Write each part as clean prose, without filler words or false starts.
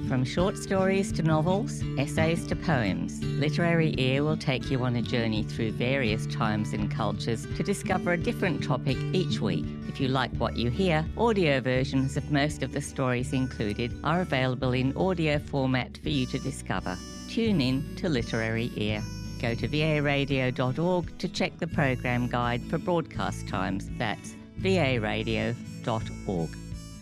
From short stories to novels, essays to poems, Literary Ear will take you on a journey through various times and cultures to discover a different topic each week. If you like what you hear, audio versions of most of the stories included are available in audio format for you to discover. Tune in to Literary Ear. Go to varadio.org to check the program guide for broadcast times. That's varadio.org.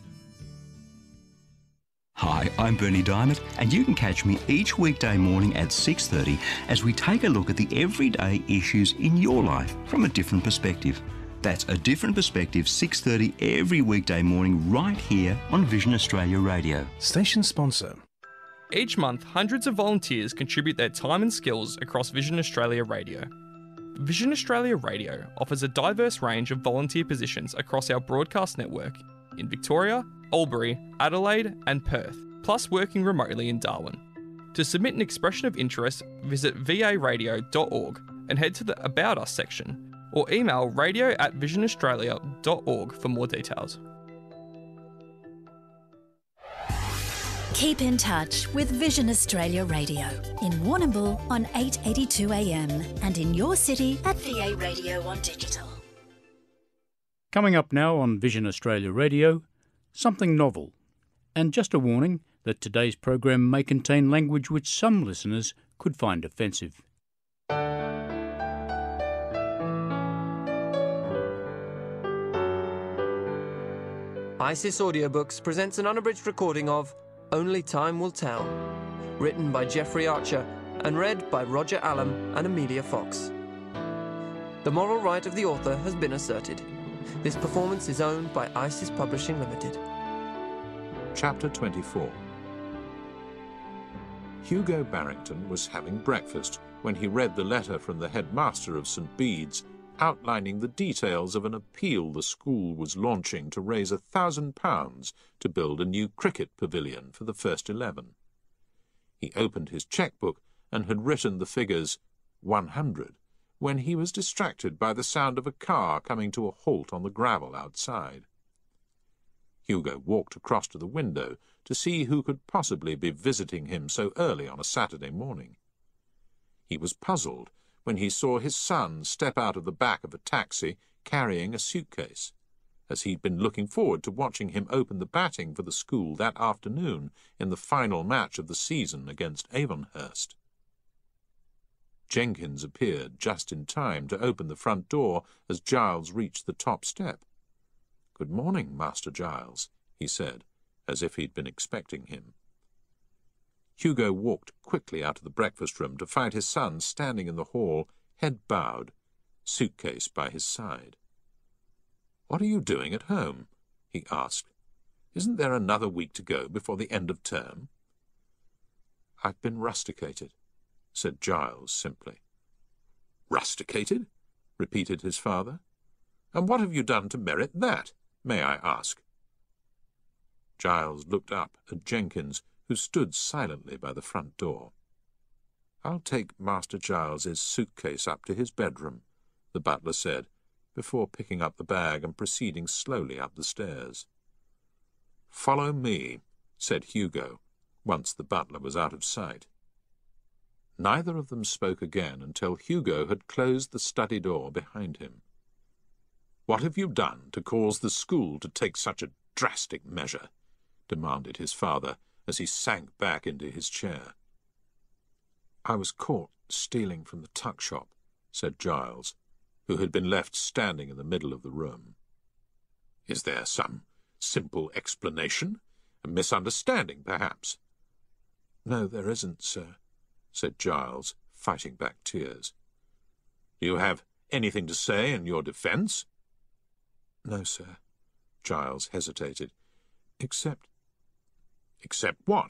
Hi, I'm Bernie Diamond, and you can catch me each weekday morning at 6:30 as we take a look at the everyday issues in your life from a different perspective. That's A Different Perspective, 6:30 every weekday morning right here on Vision Australia Radio. Station sponsor. Each month, hundreds of volunteers contribute their time and skills across Vision Australia Radio. Vision Australia Radio offers a diverse range of volunteer positions across our broadcast network in Victoria, Albury, Adelaide and Perth, plus working remotely in Darwin. To submit an expression of interest, visit varadio.org and head to the About Us section, or email radio@visionaustralia.org for more details. Keep in touch with Vision Australia Radio in Warrnambool on 882 AM and in your city at VA Radio on digital. Coming up now on Vision Australia Radio, something novel. And just a warning that today's program may contain language which some listeners could find offensive. ISIS Audiobooks presents an unabridged recording of Only Time Will Tell, written by Jeffrey Archer and read by Roger Allam and Amelia Fox. The moral right of the author has been asserted. This performance is owned by ISIS Publishing Limited. Chapter 24. Hugo Barrington was having breakfast when he read the letter from the headmaster of St. Bede's outlining the details of an appeal the school was launching to raise £1,000 to build a new cricket pavilion for the first 11. He opened his chequebook and had written the figures 100 when he was distracted by the sound of a car coming to a halt on the gravel outside. Hugo walked across to the window to see who could possibly be visiting him so early on a Saturday morning. He was puzzled when he saw his son step out of the back of a taxi carrying a suitcase, as he'd been looking forward to watching him open the batting for the school that afternoon in the final match of the season against Avonhurst. Jenkins appeared just in time to open the front door as Giles reached the top step. "Good morning, Master Giles," he said, as if he'd been expecting him. Hugo walked quickly out of the breakfast room to find his son standing in the hall, head bowed, suitcase by his side. "What are you doing at home?" he asked. "Isn't there another week to go before the end of term?" "I've been rusticated," said Giles simply. "Rusticated?" repeated his father. "And what have you done to merit that, may I ask?" Giles looked up at Jenkins, who stood silently by the front door. "I'll take Master Giles's suitcase up to his bedroom," the butler said, before picking up the bag and proceeding slowly up the stairs. "Follow me," said Hugo, once the butler was out of sight. Neither of them spoke again until Hugo had closed the study door behind him. "What have you done to cause the school to take such a drastic measure?" demanded his father, as he sank back into his chair. "I was caught stealing from the tuck shop," said Giles, who had been left standing in the middle of the room. "Is there some simple explanation? A misunderstanding, perhaps?" "No, there isn't, sir," said Giles, fighting back tears. "Do you have anything to say in your defence?" "No, sir," Giles hesitated, "except—" "Except what?"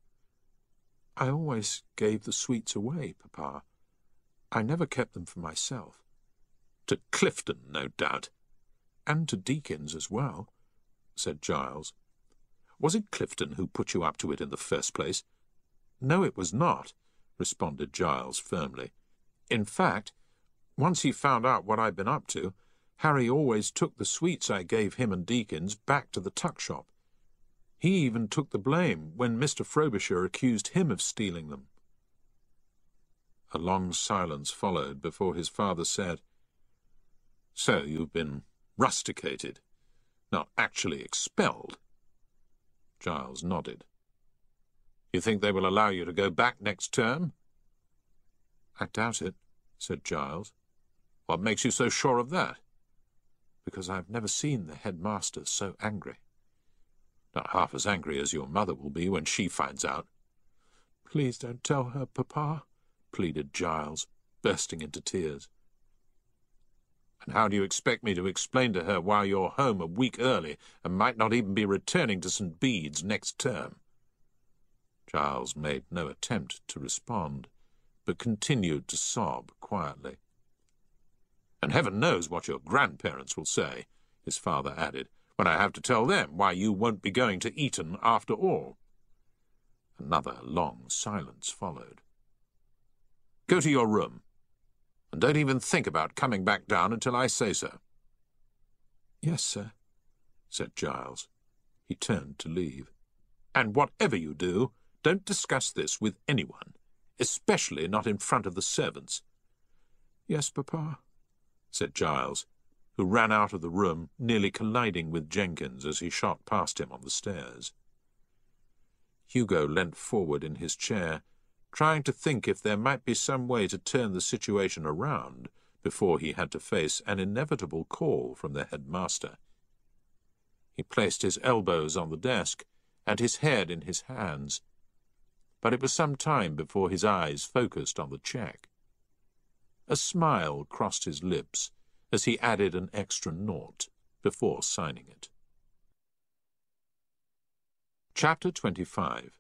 "I always gave the sweets away, Papa. I never kept them for myself." "To Clifton, no doubt." "And to Deakins as well," said Giles. "Was it Clifton who put you up to it in the first place?" "No, it was not," responded Giles firmly. "In fact, once he found out what I'd been up to, Harry always took the sweets I gave him and Deakins back to the tuck shop. He even took the blame when Mr. Frobisher accused him of stealing them. A long silence followed before his father said, "So you've been rusticated, not actually expelled?" Giles nodded. "You think they will allow you to go back next term?" "I doubt it," said Giles. "What makes you so sure of that?" "Because I've never seen the headmaster so angry." "Not half as angry as your mother will be when she finds out." "Please don't tell her, Papa," pleaded Giles, bursting into tears. "And how do you expect me to explain to her why you're home a week early and might not even be returning to St. Bede's next term?" Giles made no attempt to respond, but continued to sob quietly. "And heaven knows what your grandparents will say," his father added, "when I have to tell them why you won't be going to Eton after all." Another long silence followed. "Go to your room, and don't even think about coming back down until I say so." "Yes, sir," said Giles. He turned to leave. "And whatever you do, don't discuss this with anyone, especially not in front of the servants." "Yes, Papa," said Giles, who ran out of the room, nearly colliding with Jenkins as he shot past him on the stairs. Hugo leant forward in his chair, trying to think if there might be some way to turn the situation around before he had to face an inevitable call from the headmaster. He placed his elbows on the desk and his head in his hands, but it was some time before his eyes focused on the cheque. A smile crossed his lips as he added an extra nought before signing it. Chapter 25.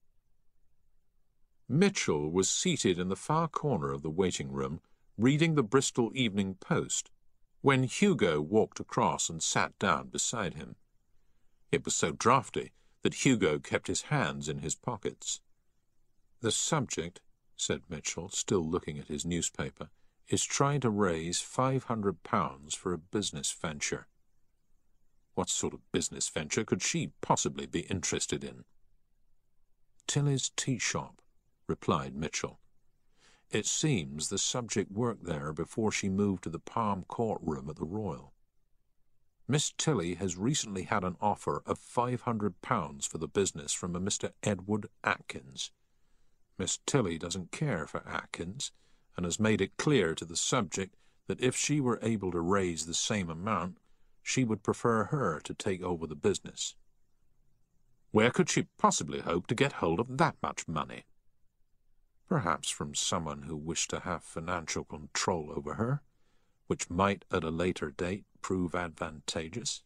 Mitchell was seated in the far corner of the waiting room, reading the Bristol Evening Post, when Hugo walked across and sat down beside him. It was so draughty that Hugo kept his hands in his pockets. "The subject," said Mitchell, still looking at his newspaper, "is trying to raise £500 for a business venture." What sort of business venture could she possibly be interested in? "Tilly's tea shop," replied Mitchell. "It seems the subject worked there before she moved to the Palm Court room at the Royal. Miss Tilly has recently had an offer of £500 for the business from a Mr. Edward Atkins. Miss Tilly doesn't care for Atkins, and has made it clear to the subject that if she were able to raise the same amount, she would prefer her to take over the business." "Where could she possibly hope to get hold of that much money?" "Perhaps from someone who wished to have financial control over her, which might at a later date prove advantageous."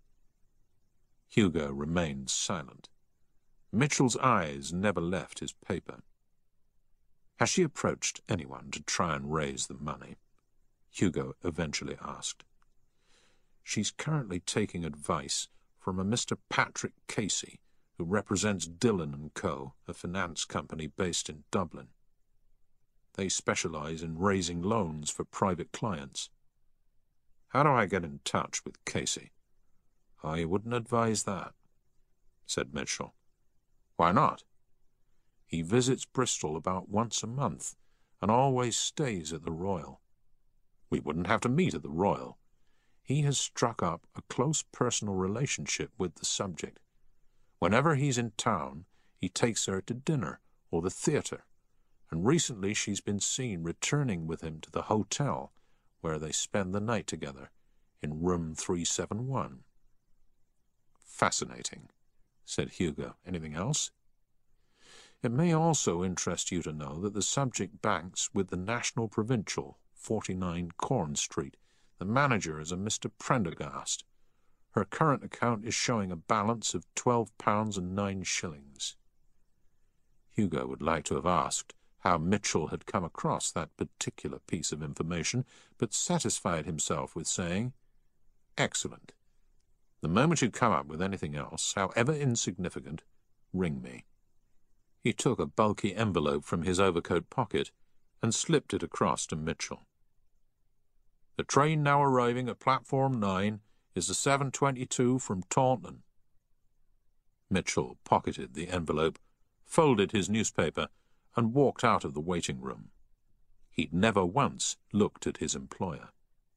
Hugo remained silent. Mitchell's eyes never left his paper. "Has she approached anyone to try and raise the money?" Hugo eventually asked. "She's currently taking advice from a Mr. Patrick Casey, who represents Dillon & Co., a finance company based in Dublin. They specialize in raising loans for private clients." "How do I get in touch with Casey?" "I wouldn't advise that," said Mitchell. "Why not?" "He visits Bristol about once a month, and always stays at the Royal." "We wouldn't have to meet at the Royal." "He has struck up a close personal relationship with the subject. Whenever he's in town, he takes her to dinner or the theatre, and recently she's been seen returning with him to the hotel, where they spend the night together, in room 371. "Fascinating," said Hugo. "Anything else?" "It may also interest you to know that the subject banks with the National Provincial, 49 Corn Street. The manager is a Mr. Prendergast. Her current account is showing a balance of £12.09. Hugo would like to have asked how Mitchell had come across that particular piece of information, but satisfied himself with saying, "Excellent. The moment you come up with anything else, however insignificant, ring me." He took a bulky envelope from his overcoat pocket and slipped it across to Mitchell. "The train now arriving at Platform 9 is the 7:22 from Taunton." Mitchell pocketed the envelope, folded his newspaper, and walked out of the waiting room. He'd never once looked at his employer.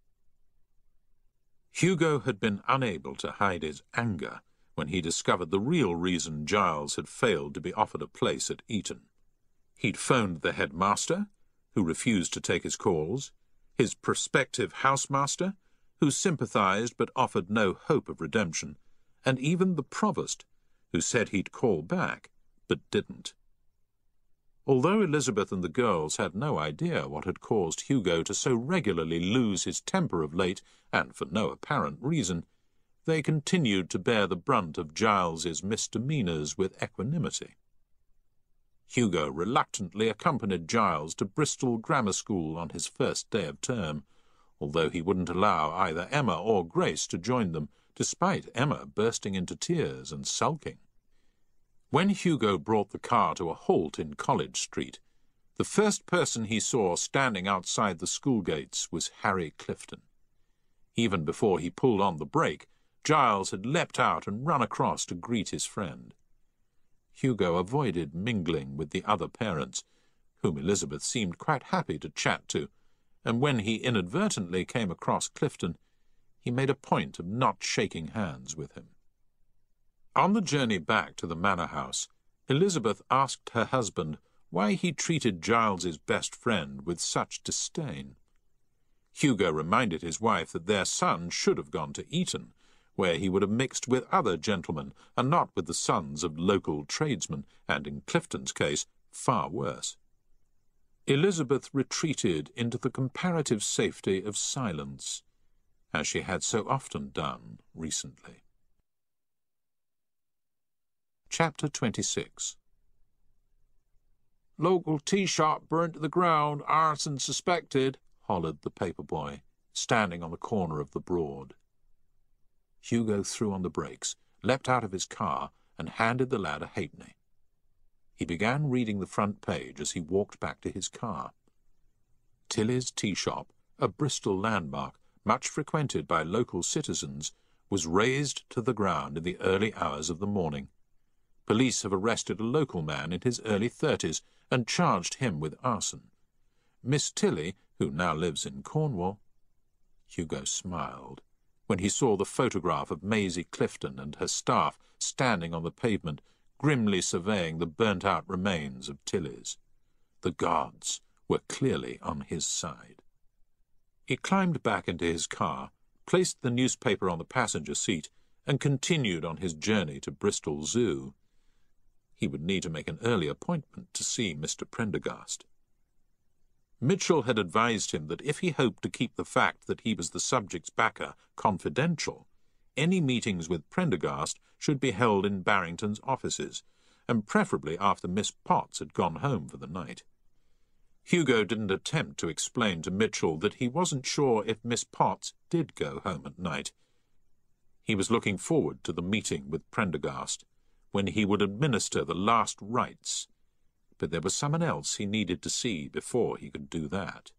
Hugo had been unable to hide his anger when he discovered the real reason Giles had failed to be offered a place at Eton. He'd phoned the headmaster, who refused to take his calls, his prospective housemaster, who sympathized but offered no hope of redemption, and even the provost, who said he'd call back, but didn't. Although Elizabeth and the girls had no idea what had caused Hugo to so regularly lose his temper of late, and for no apparent reason, they continued to bear the brunt of Giles's misdemeanours with equanimity. Hugo reluctantly accompanied Giles to Bristol Grammar School on his first day of term, although he wouldn't allow either Emma or Grace to join them, despite Emma bursting into tears and sulking. When Hugo brought the car to a halt in College Street, the first person he saw standing outside the school gates was Harry Clifton. Even before he pulled on the brake, Giles had leapt out and run across to greet his friend. Hugo avoided mingling with the other parents, whom Elizabeth seemed quite happy to chat to, and when he inadvertently came across Clifton, he made a point of not shaking hands with him. On the journey back to the manor house, Elizabeth asked her husband why he treated Giles's best friend with such disdain. Hugo reminded his wife that their son should have gone to Eton, where he would have mixed with other gentlemen, and not with the sons of local tradesmen, and in Clifton's case, far worse. Elizabeth retreated into the comparative safety of silence, as she had so often done recently. Chapter 26. "Local tea shop burnt to the ground, arson suspected," hollered the paper boy, standing on the corner of the Broad. Hugo threw on the brakes, leapt out of his car, and handed the lad a halfpenny. He began reading the front page as he walked back to his car. Tilly's Tea Shop, a Bristol landmark much frequented by local citizens, was razed to the ground in the early hours of the morning. Police have arrested a local man in his early 30s and charged him with arson. Miss Tilly, who now lives in Cornwall— Hugo smiled when he saw the photograph of Maisie Clifton and her staff standing on the pavement, grimly surveying the burnt-out remains of Tilly's. The gods were clearly on his side. He climbed back into his car, placed the newspaper on the passenger seat, and continued on his journey to Bristol Zoo. He would need to make an early appointment to see Mr. Prendergast. Mitchell had advised him that if he hoped to keep the fact that he was the subject's backer confidential, any meetings with Prendergast should be held in Barrington's offices, and preferably after Miss Potts had gone home for the night. Hugo didn't attempt to explain to Mitchell that he wasn't sure if Miss Potts did go home at night. He was looking forward to the meeting with Prendergast, when he would administer the last rites, but there was someone else he needed to see before he could do that.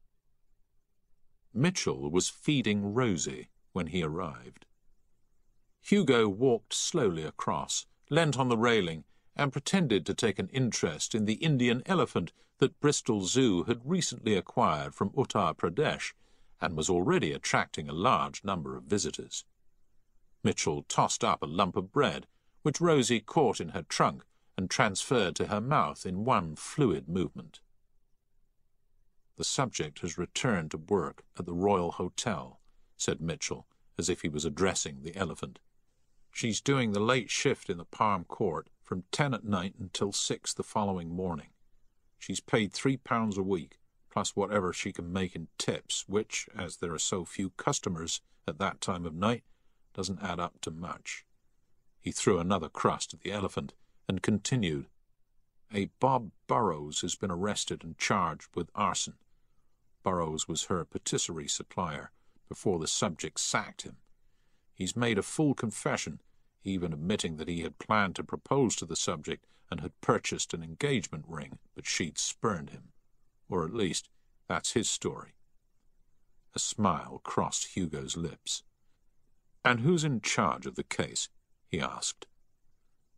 Mitchell was feeding Rosie when he arrived. Hugo walked slowly across, leant on the railing, and pretended to take an interest in the Indian elephant that Bristol Zoo had recently acquired from Uttar Pradesh, and was already attracting a large number of visitors. Mitchell tossed up a lump of bread, which Rosie caught in her trunk and transferred to her mouth in one fluid movement. "The subject has returned to work at the Royal Hotel," said Mitchell, as if he was addressing the elephant. "She's doing the late shift in the Palm Court from 10 at night until 6 the following morning. She's paid £3 a week, plus whatever she can make in tips, which, as there are so few customers at that time of night, doesn't add up to much." He threw another crust at the elephant and continued, "A Bob Burrows has been arrested and charged with arson. Burrows was her patisserie supplier before the subject sacked him. He's made a full confession, even admitting that he had planned to propose to the subject and had purchased an engagement ring, but she'd spurned him. Or at least, that's his story." A smile crossed Hugo's lips. "And who's in charge of the case?" he asked.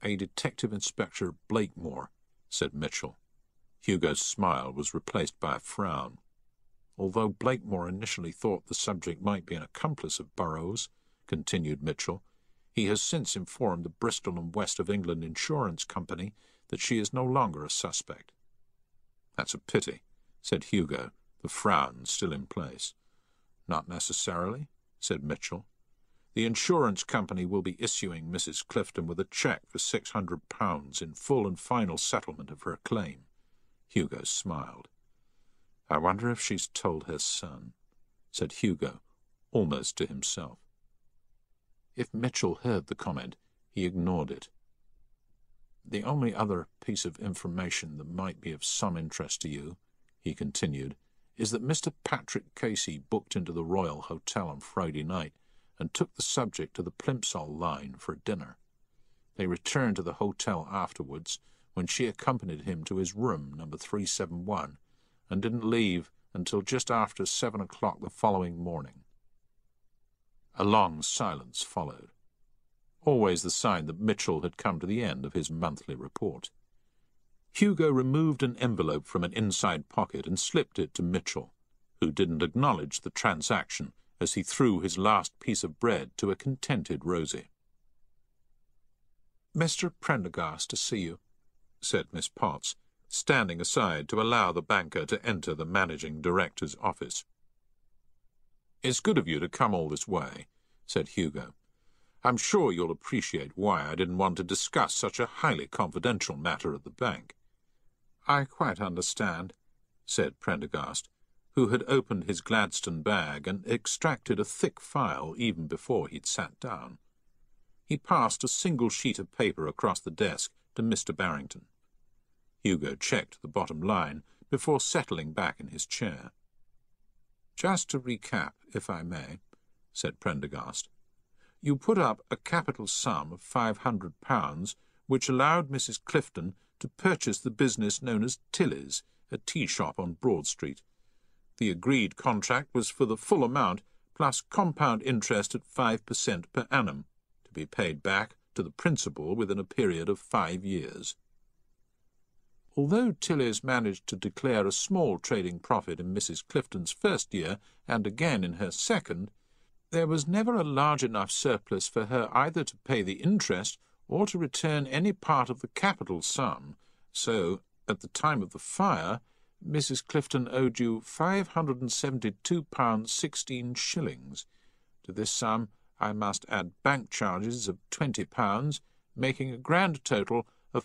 "A Detective Inspector Blakemore," said Mitchell. Hugo's smile was replaced by a frown. "Although Blakemore initially thought the subject might be an accomplice of Burroughs," continued Mitchell, "he has since informed the Bristol and West of England Insurance Company that she is no longer a suspect." "That's a pity," said Hugo, the frown still in place. "Not necessarily," said Mitchell. "The insurance company will be issuing Mrs. Clifton with a cheque for £600 in full and final settlement of her claim." Hugo smiled. "I wonder if she's told her son," said Hugo, almost to himself. If Mitchell heard the comment, he ignored it. "The only other piece of information that might be of some interest to you," he continued, "is that Mr. Patrick Casey booked into the Royal Hotel on Friday night and took the subject to the Plimsoll line for dinner. They returned to the hotel afterwards, when she accompanied him to his room, number 371, and didn't leave until just after 7 o'clock the following morning." A long silence followed, always the sign that Mitchell had come to the end of his monthly report. Hugo removed an envelope from an inside pocket and slipped it to Mitchell, who didn't acknowledge the transaction as he threw his last piece of bread to a contented Rosie. "Mr. Prendergast to see you," said Miss Potts, standing aside to allow the banker to enter the managing director's office. "It's good of you to come all this way," said Hugo. "I'm sure you'll appreciate why I didn't want to discuss such a highly confidential matter at the bank." "I quite understand," said Prendergast, who had opened his Gladstone bag and extracted a thick file even before he'd sat down. He passed a single sheet of paper across the desk to Mr. Barrington. Hugo checked the bottom line before settling back in his chair. "Just to recap, if I may," said Prendergast. "You put up a capital sum of £500, which allowed Mrs. Clifton to purchase the business known as Tilly's, a tea shop on Broad Street. The agreed contract was for the full amount, plus compound interest at 5% per annum, to be paid back to the principal within a period of 5 years. Although Tilly's managed to declare a small trading profit in Mrs. Clifton's first year and again in her second, there was never a large enough surplus for her either to pay the interest or to return any part of the capital sum, so, at the time of the fire, Mrs. Clifton owed you £572 16s. To this sum I must add bank charges of £20, making a grand total of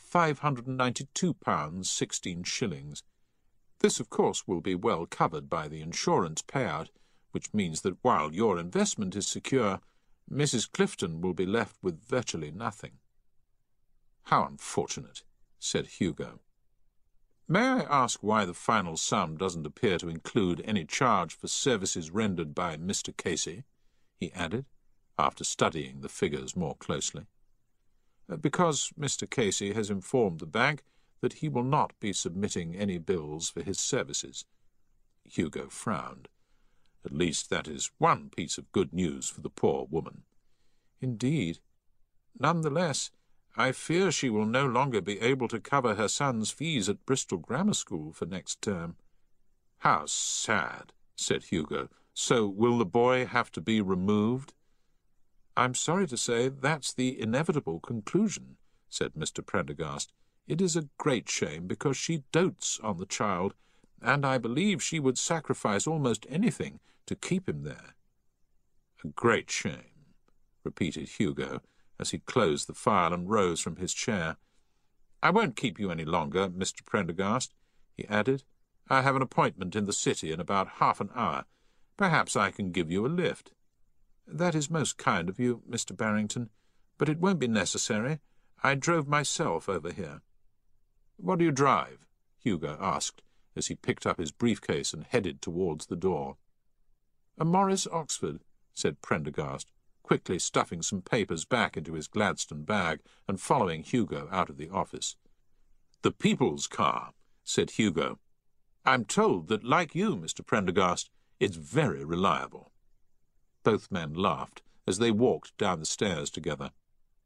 £592 16s. This, of course, will be well covered by the insurance payout, which means that while your investment is secure, Mrs. Clifton will be left with virtually nothing." "How unfortunate," said Hugo. "May I ask why the final sum doesn't appear to include any charge for services rendered by Mr. Casey?" he added, after studying the figures more closely. "Because Mr. Casey has informed the bank that he will not be submitting any bills for his services." Hugo frowned. "At least that is one piece of good news for the poor woman." "Indeed. None the less, I fear she will no longer be able to cover her son's fees at Bristol Grammar School for next term." "How sad," said Hugo. "So will the boy have to be removed?" "I'm sorry to say that's the inevitable conclusion," said Mr. Prendergast. "It is a great shame, because she dotes on the child, and I believe she would sacrifice almost anything to keep him there." "A great shame," repeated Hugo, as he closed the file and rose from his chair. "I won't keep you any longer, Mr. Prendergast," he added. "I have an appointment in the city in about half an hour. Perhaps I can give you a lift." "That is most kind of you, Mr. Barrington, but it won't be necessary. I drove myself over here." "What do you drive?" Hugo asked, as he picked up his briefcase and headed towards the door. "A Morris Oxford," said Prendergast, quickly stuffing some papers back into his Gladstone bag and following Hugo out of the office. "The people's car," said Hugo. "I'm told that, like you, Mr. Prendergast, it's very reliable." Both men laughed as they walked down the stairs together.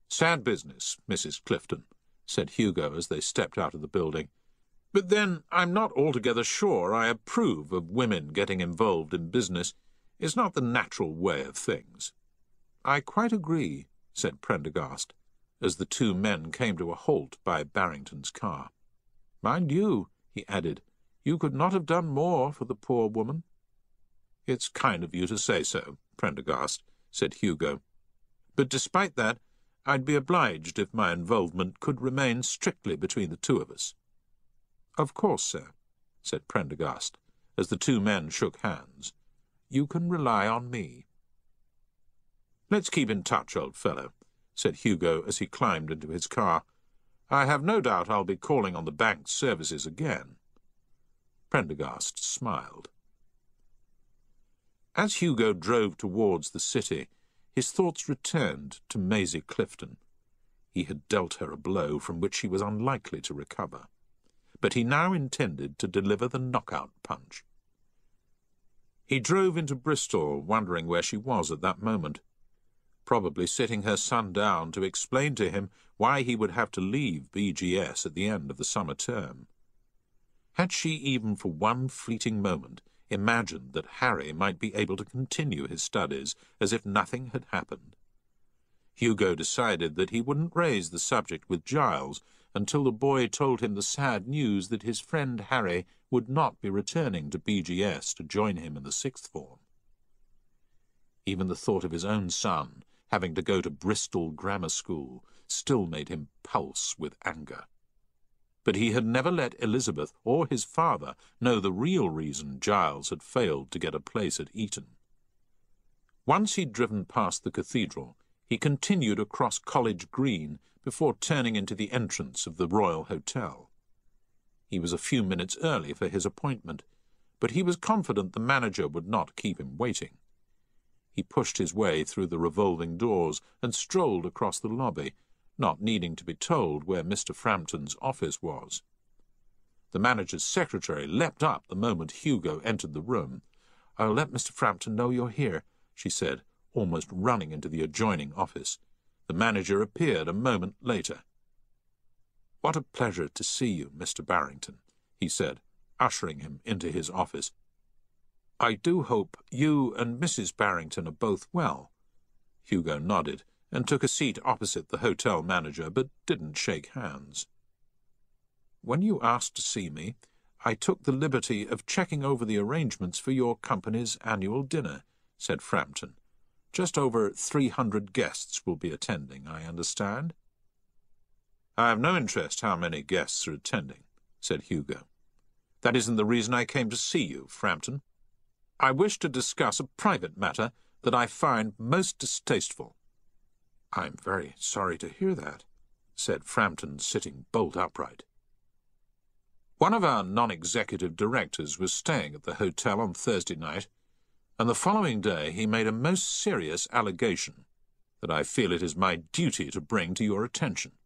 "Sad business, Mrs. Clifton," said Hugo as they stepped out of the building. "But then I'm not altogether sure I approve of women getting involved in business. It's not the natural way of things." "I quite agree," said Prendergast, as the two men came to a halt by Barrington's car. "Mind you," he added, "you could not have done more for the poor woman." "It's kind of you to say so, Prendergast," said Hugo. "But despite that, I'd be obliged if my involvement could remain strictly between the two of us." "Of course, sir," said Prendergast, as the two men shook hands. "You can rely on me." "Let's keep in touch, old fellow," said Hugo as he climbed into his car. "I have no doubt I'll be calling on the bank's services again." Prendergast smiled. As Hugo drove towards the city, his thoughts returned to Maisie Clifton. He had dealt her a blow from which she was unlikely to recover, but he now intended to deliver the knockout punch. He drove into Bristol, wondering where she was at that moment. Probably sitting her son down to explain to him why he would have to leave BGS at the end of the summer term. Had she even for one fleeting moment imagined that Harry might be able to continue his studies as if nothing had happened? Hugo decided that he wouldn't raise the subject with Giles until the boy told him the sad news that his friend Harry would not be returning to BGS to join him in the sixth form. Even the thought of his own son having to go to Bristol Grammar School still made him pulse with anger. But he had never let Elizabeth or his father know the real reason Giles had failed to get a place at Eton. Once he'd driven past the cathedral, he continued across College Green before turning into the entrance of the Royal Hotel. He was a few minutes early for his appointment, but he was confident the manager would not keep him waiting. He pushed his way through the revolving doors and strolled across the lobby, not needing to be told where Mr. Frampton's office was. The manager's secretary leapt up the moment Hugo entered the room. "I'll let Mr. Frampton know you're here," she said, almost running into the adjoining office. The manager appeared a moment later. "What a pleasure to see you, Mr. Barrington," he said, ushering him into his office. "I do hope you and Mrs. Barrington are both well." Hugo nodded and took a seat opposite the hotel manager, but didn't shake hands. "When you asked to see me, I took the liberty of checking over the arrangements for your company's annual dinner," said Frampton. "Just over 300 guests will be attending, I understand." "I have no interest how many guests are attending," said Hugo. "That isn't the reason I came to see you, Frampton. I wish to discuss a private matter that I find most distasteful." "I'm very sorry to hear that," said Frampton, sitting bolt upright. "One of our non-executive directors was staying at the hotel on Thursday night, and the following day he made a most serious allegation that I feel it is my duty to bring to your attention."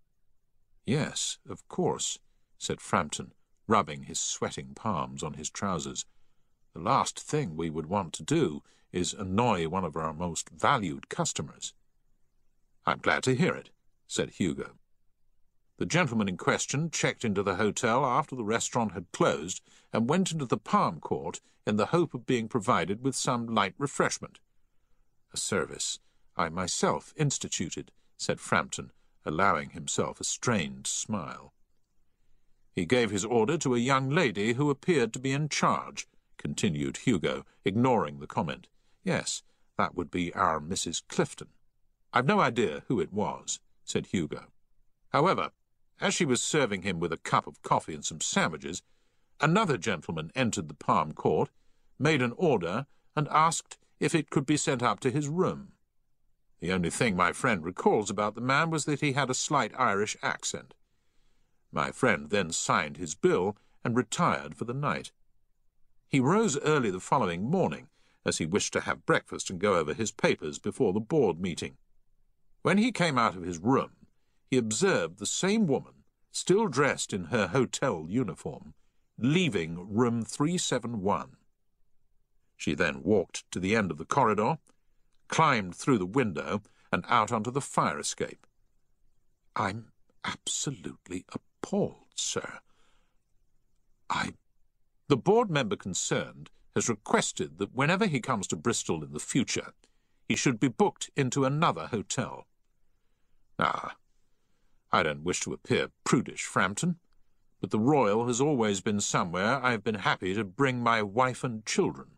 "Yes, of course," said Frampton, rubbing his sweating palms on his trousers. "The last thing we would want to do is annoy one of our most valued customers." "I'm glad to hear it," said Hugo. The gentleman in question checked into the hotel after the restaurant had closed and went into the Palm Court in the hope of being provided with some light refreshment. "A service I myself instituted," said Frampton, allowing himself a strained smile. "He gave his order to a young lady who appeared to be in charge," continued Hugo, ignoring the comment. "Yes, that would be our Mrs. Clifton." "I've no idea who it was," said Hugo. "However, as she was serving him with a cup of coffee and some sandwiches, another gentleman entered the Palm Court, made an order, and asked if it could be sent up to his room. The only thing my friend recalls about the man was that he had a slight Irish accent. My friend then signed his bill and retired for the night. He rose early the following morning, as he wished to have breakfast and go over his papers before the board meeting. When he came out of his room, he observed the same woman, still dressed in her hotel uniform, leaving room 371. She then walked to the end of the corridor, climbed through the window and out onto the fire escape. I'm absolutely appalled, sir. The board member concerned has requested that whenever he comes to Bristol in the future, he should be booked into another hotel. Now, I don't wish to appear prudish, Frampton, but the Royal has always been somewhere I have been happy to bring my wife and children.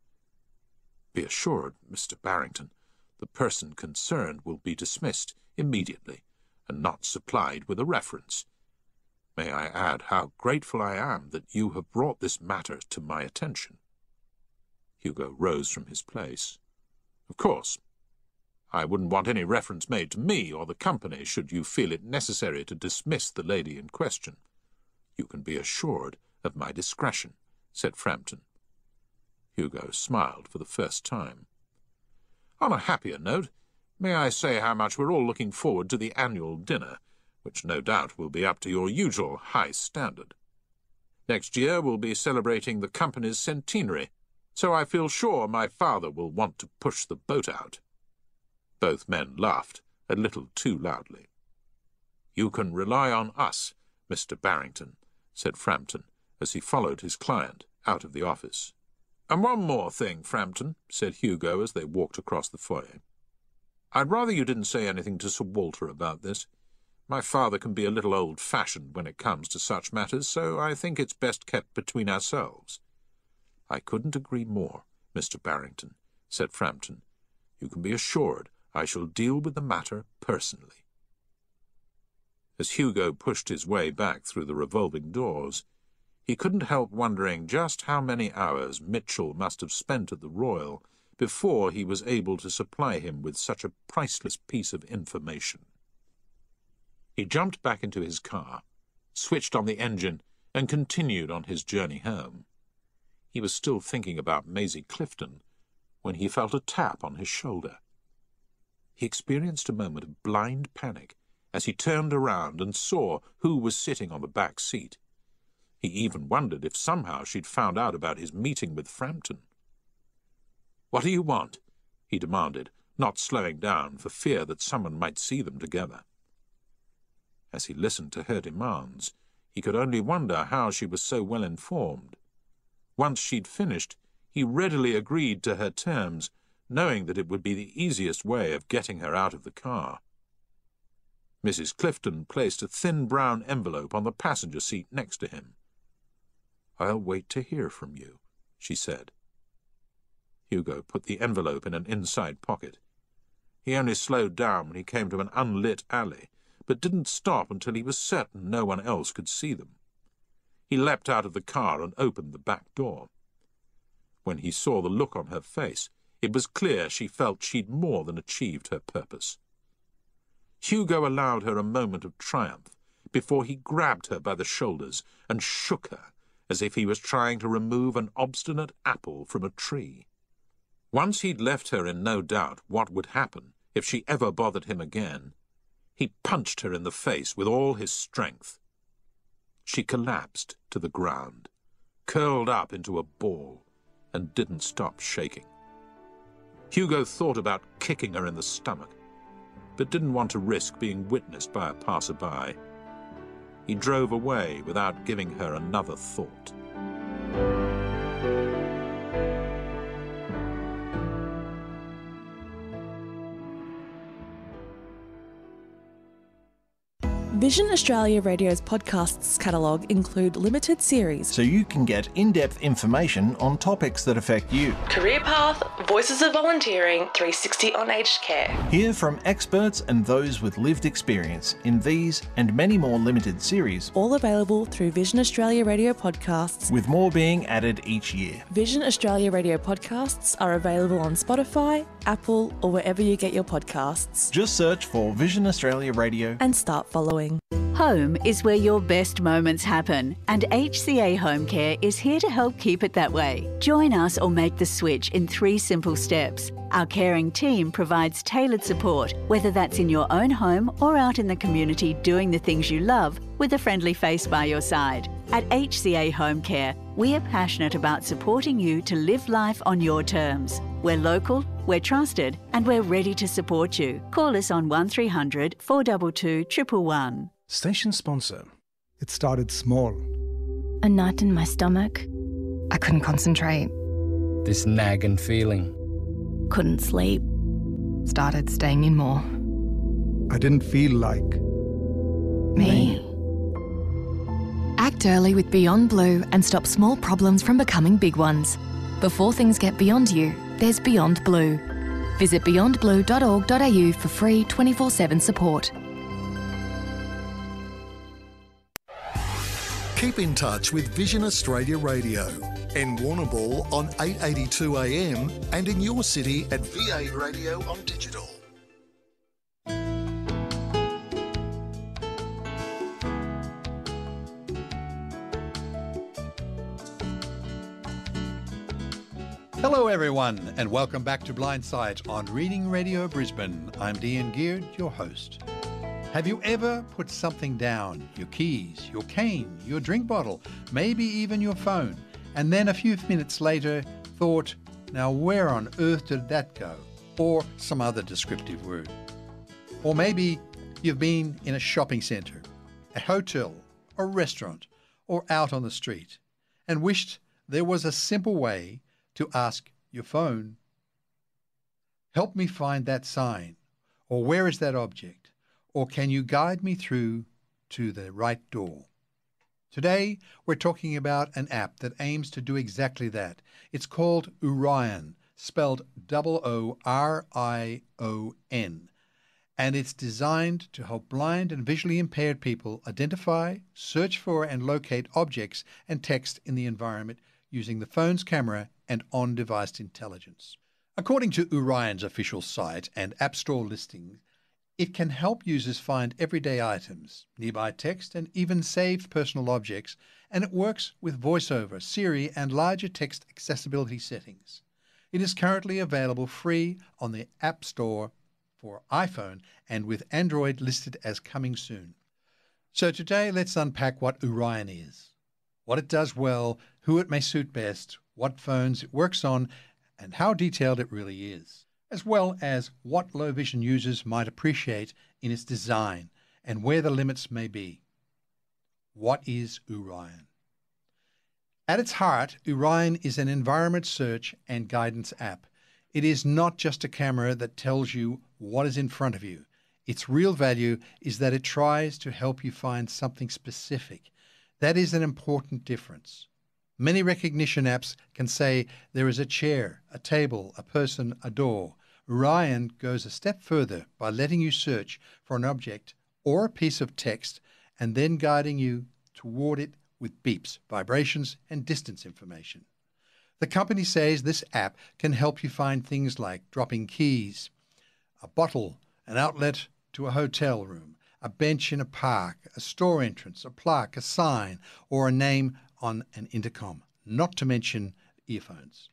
Be assured, Mr. Barrington, the person concerned will be dismissed immediately and not supplied with a reference. May I add how grateful I am that you have brought this matter to my attention. Hugo rose from his place. Of course, I wouldn't want any reference made to me or the company should you feel it necessary to dismiss the lady in question. You can be assured of my discretion, said Frampton. Hugo smiled for the first time. On a happier note, may I say how much we're all looking forward to the annual dinner, which no doubt will be up to your usual high standard. Next year we'll be celebrating the company's centenary, so I feel sure my father will want to push the boat out. Both men laughed, a little too loudly. You can rely on us, Mr. Barrington, said Frampton, as he followed his client out of the office. And one more thing, Frampton, said Hugo as they walked across the foyer. I'd rather you didn't say anything to Sir Walter about this. My father can be a little old-fashioned when it comes to such matters, so I think it's best kept between ourselves. I couldn't agree more, Mr. Barrington, said Frampton. You can be assured I shall deal with the matter personally. As Hugo pushed his way back through the revolving doors, he couldn't help wondering just how many hours Mitchell must have spent at the Royal before he was able to supply him with such a priceless piece of information. He jumped back into his car, switched on the engine, and continued on his journey home. He was still thinking about Maisie Clifton when he felt a tap on his shoulder. He experienced a moment of blind panic as he turned around and saw who was sitting on the back seat. He even wondered if somehow she'd found out about his meeting with Frampton. "What do you want?" he demanded, not slowing down for fear that someone might see them together. As he listened to her demands, he could only wonder how she was so well informed. Once she'd finished, he readily agreed to her terms, knowing that it would be the easiest way of getting her out of the car. Mrs. Clifton placed a thin brown envelope on the passenger seat next to him. "I'll wait to hear from you," she said. Hugo put the envelope in an inside pocket. He only slowed down when he came to an unlit alley, but didn't stop until he was certain no one else could see them. He leapt out of the car and opened the back door. When he saw the look on her face, it was clear she felt she'd more than achieved her purpose. Hugo allowed her a moment of triumph before he grabbed her by the shoulders and shook her as if he was trying to remove an obstinate apple from a tree. Once he'd left her in no doubt what would happen if she ever bothered him again, he punched her in the face with all his strength. She collapsed to the ground, curled up into a ball, and didn't stop shaking. Hugo thought about kicking her in the stomach, but didn't want to risk being witnessed by a passer-by. He drove away without giving her another thought. Vision Australia Radio's podcasts catalogue include limited series, so you can get in-depth information on topics that affect you. Career Path, Voices of Volunteering, 360 on Aged Care. Hear from experts and those with lived experience in these and many more limited series. All available through Vision Australia Radio podcasts, with more being added each year. Vision Australia Radio podcasts are available on Spotify, Apple, or wherever you get your podcasts. Just search for Vision Australia Radio and start following. Home is where your best moments happen, and HCA Home Care is here to help keep it that way. Join us or make the switch in 3 simple steps. Our caring team provides tailored support, whether that's in your own home or out in the community doing the things you love with a friendly face by your side. At HCA Home Care, we are passionate about supporting you to live life on your terms. We're local, we're trusted, and we're ready to support you. Call us on 1300 422 111. Station sponsor. It started small. A knot in my stomach. I couldn't concentrate. This nagging feeling. Couldn't sleep. Started staying in more. I didn't feel like me. Act early with Beyond Blue and stop small problems from becoming big ones. Before things get beyond you, there's Beyond Blue. Visit beyondblue.org.au for free 24/7 support. Keep in touch with Vision Australia Radio in Warrnambool on 882 AM and in your city at VA Radio on digital. Hello everyone and welcome back to Blindsight on Reading Radio Brisbane. I'm Dean Geard, your host. Have you ever put something down, your keys, your cane, your drink bottle, maybe even your phone, and then a few minutes later thought, now where on earth did that go? Or some other descriptive word. Or maybe you've been in a shopping centre, a hotel, or restaurant, or out on the street, and wished there was a simple way to ask your phone, help me find that sign, or where is that object? Or can you guide me through to the right door? Today, we're talking about an app that aims to do exactly that. It's called Orion, spelled OORION, and it's designed to help blind and visually impaired people identify, search for, and locate objects and text in the environment using the phone's camera and on-device intelligence. According to Orion's official site and App Store listings, it can help users find everyday items, nearby text, and even saved personal objects, and it works with VoiceOver, Siri, and larger text accessibility settings. It is currently available free on the App Store for iPhone and with Android listed as coming soon. So today, let's unpack what Orion is, what it does well, who it may suit best, what phones it works on, and how detailed it really is, as well as what low vision users might appreciate in its design and where the limits may be. What is Orion? At its heart, Orion is an environment search and guidance app. It is not just a camera that tells you what is in front of you. Its real value is that it tries to help you find something specific. That is an important difference. Many recognition apps can say there is a chair, a table, a person, a door. Orion goes a step further by letting you search for an object or a piece of text and then guiding you toward it with beeps, vibrations, and distance information. The company says this app can help you find things like dropping keys, a bottle, an outlet to a hotel room, a bench in a park, a store entrance, a plaque, a sign, or a name on an intercom, not to mention earphones.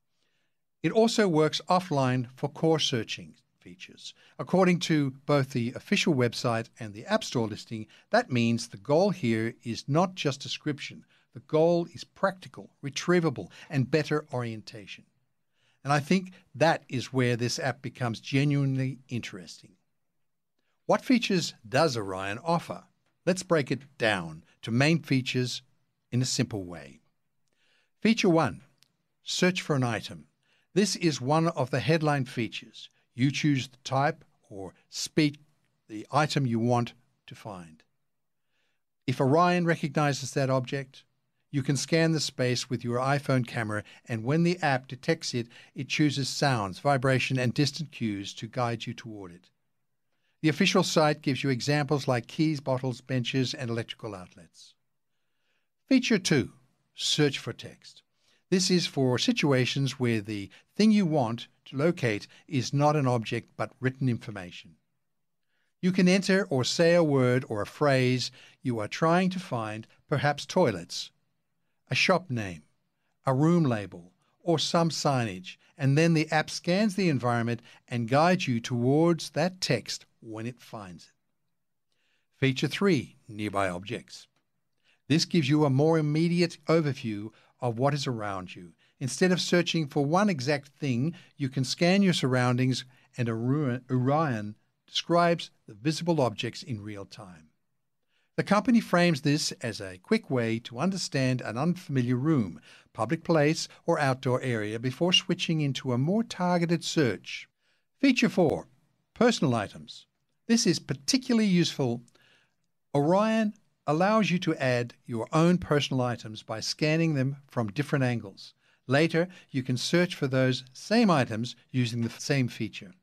It also works offline for core searching features. According to both the official website and the App Store listing, that means the goal here is not just description. The goal is practical, retrievable, and better orientation. And I think that is where this app becomes genuinely interesting. What features does Orion offer? Let's break it down to main features in a simple way. Feature 1, search for an item. This is one of the headline features. You choose the type or speak the item you want to find. If Orion recognizes that object, you can scan the space with your iPhone camera, and when the app detects it, it chooses sounds, vibration, and distant cues to guide you toward it. The official site gives you examples like keys, bottles, benches, and electrical outlets. Feature 2, search for text. This is for situations where the thing you want to locate is not an object but written information. You can enter or say a word or a phrase you are trying to find, perhaps toilets, a shop name, a room label, or some signage, and then the app scans the environment and guides you towards that text when it finds it. Feature 3, nearby objects. This gives you a more immediate overview of what is around you. Instead of searching for one exact thing, you can scan your surroundings, and Orion describes the visible objects in real time. The company frames this as a quick way to understand an unfamiliar room, public place, or outdoor area before switching into a more targeted search. Feature 4. Personal items. This is particularly useful. Orion allows you to add your own personal items by scanning them from different angles. Later, you can search for those same items using the same feature.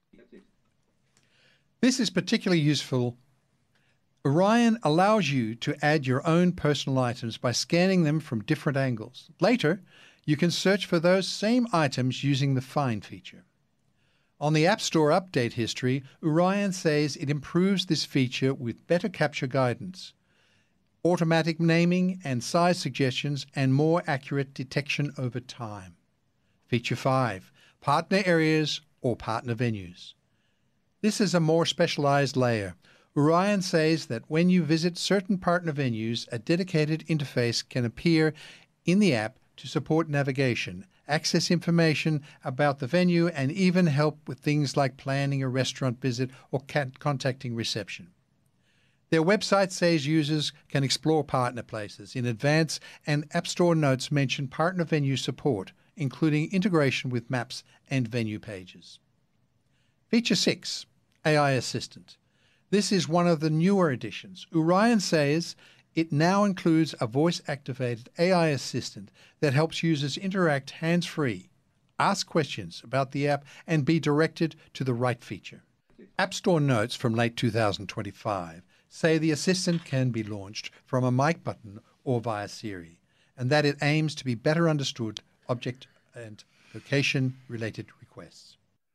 This is particularly useful. Orion allows you to add your own personal items by scanning them from different angles. Later, you can search for those same items using the Find feature. On the App Store update history, Orion says it improves this feature with better capture guidance, automatic naming and size suggestions, and more accurate detection over time. Feature 5. Partner areas or partner venues. This is a more specialized layer. Orion says that when you visit certain partner venues, a dedicated interface can appear in the app to support navigation, access information about the venue, and even help with things like planning a restaurant visit or contacting reception. Their website says users can explore partner places in advance, and App Store notes mention partner venue support, including integration with maps and venue pages. Feature 6. AI Assistant. This is one of the newer additions. Orion says it now includes a voice-activated AI assistant that helps users interact hands-free, ask questions about the app, and be directed to the right feature. App Store notes from late 2025 say the assistant can be launched from a mic button or via Siri, and that it aims to be better understood object and location-related requests.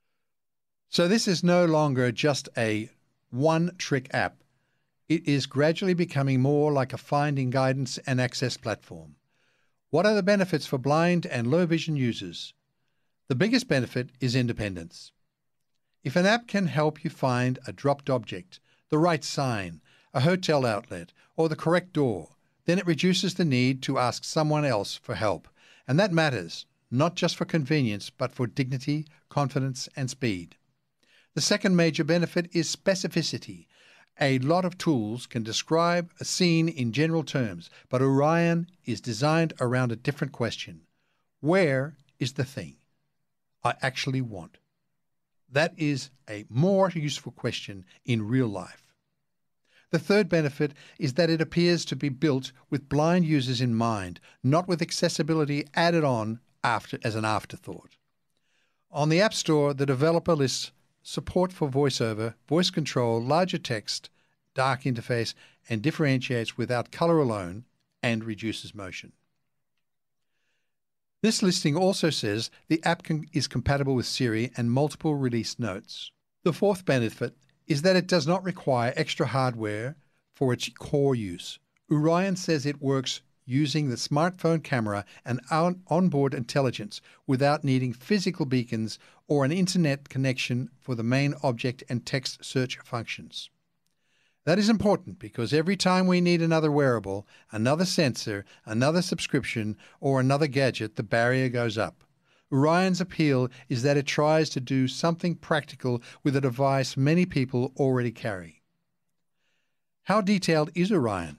So this is no longer just a one-trick app. It is gradually becoming more like a finding guidance and access platform. What are the benefits for blind and low vision users? The biggest benefit is independence. If an app can help you find a dropped object, the right sign, a hotel outlet, or the correct door, then it reduces the need to ask someone else for help. And that matters, not just for convenience, but for dignity, confidence, and speed. The second major benefit is specificity. A lot of tools can describe a scene in general terms, but Orion is designed around a different question. Where is the thing I actually want? That is a more useful question in real life. The third benefit is that it appears to be built with blind users in mind, not with accessibility added on as an afterthought. On the App Store, the developer lists support for voiceover, voice control, larger text, dark interface, and differentiates without color alone and reduces motion. This listing also says the app is compatible with Siri and multiple release notes. The fourth benefit is that it does not require extra hardware for its core use. Orion says it works using the smartphone camera and onboard intelligence without needing physical beacons or an internet connection for the main object and text search functions. That is important because every time we need another wearable, another sensor, another subscription, or another gadget, the barrier goes up. Orion's appeal is that it tries to do something practical with a device many people already carry. How detailed is Orion?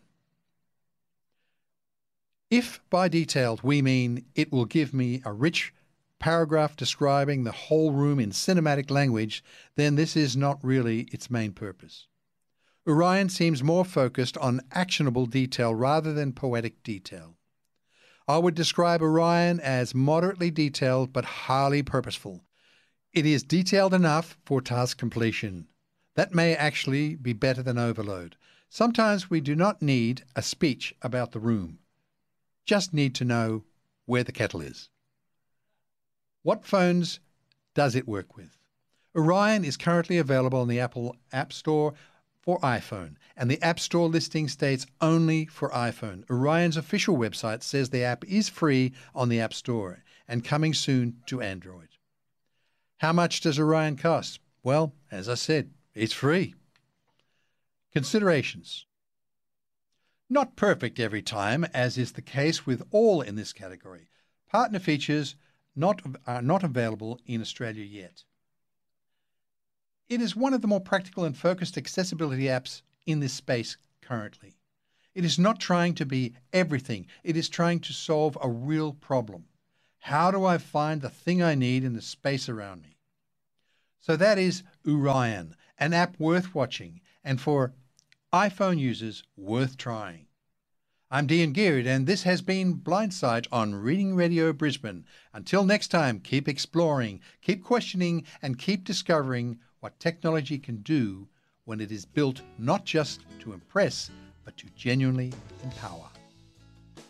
If by detailed we mean it will give me a rich paragraph describing the whole room in cinematic language, then this is not really its main purpose. Orion seems more focused on actionable detail rather than poetic detail. I would describe Orion as moderately detailed but highly purposeful. It is detailed enough for task completion. That may actually be better than overload. Sometimes we do not need a speech about the room. Just need to know where the kettle is. What phones does it work with? Orion is currently available on the Apple App Store for iPhone, and the App Store listing states only for iPhone. Orion's official website says the app is free on the App Store and coming soon to Android. How much does Orion cost? Well, as I said, it's free. Considerations. Not perfect every time, as is the case with all in this category. Partner features are not available in Australia yet. It is one of the more practical and focused accessibility apps in this space currently. It is not trying to be everything. It is trying to solve a real problem. How do I find the thing I need in the space around me? So that is Orion, an app worth watching, and for iPhone users, worth trying. I'm Dean Geared, and this has been Blindside on Reading Radio Brisbane. Until next time, keep exploring, keep questioning, and keep discovering what technology can do when it is built not just to impress, but to genuinely empower.